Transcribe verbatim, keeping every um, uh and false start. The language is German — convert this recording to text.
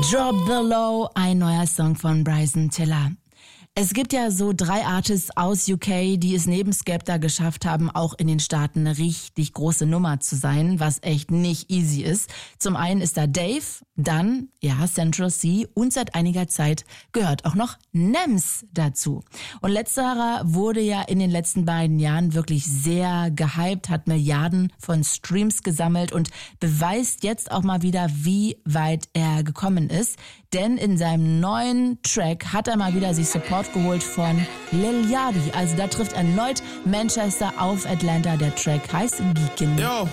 Drop the Low, ein neuer Song von Bryson Tiller. Es gibt ja so drei Artists aus U K, die es neben Skepta geschafft haben, auch in den Staaten eine richtig große Nummer zu sein, was echt nicht easy ist. Zum einen ist da Dave, dann, ja, Central C und seit einiger Zeit gehört auch noch Nems dazu. Und letzterer wurde ja in den letzten beiden Jahren wirklich sehr gehypt, hat Milliarden von Streams gesammelt und beweist jetzt auch mal wieder, wie weit er gekommen ist. Denn in seinem neuen Track hat er mal wieder sich Support geholt von Lil Yachty. Also da trifft erneut Manchester auf Atlanta. Der Track heißt Geekin. Yo,